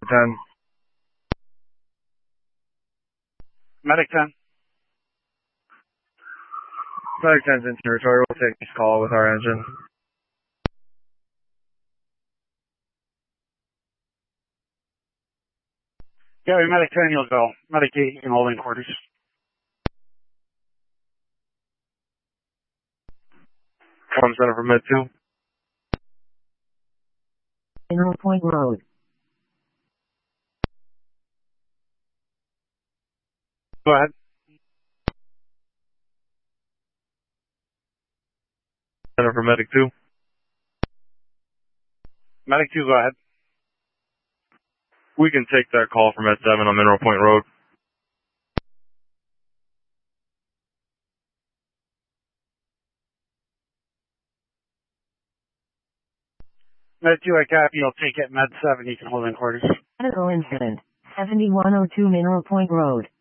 10. Medic 10. Medic 10's in territory. We'll take this call with our engine. Yeah, Medic 10, you'll go. Medic 8, you can hold in quarters. Come center for Med 2. Mineral Point Road. Go ahead. Center for Medic 2. Medic 2, go ahead. We can take that call from Med 7 on Mineral Point Road. Med 2, I copy. You'll take it. Med 7, you can hold in quarters. Medical incident. 7102 Mineral Point Road.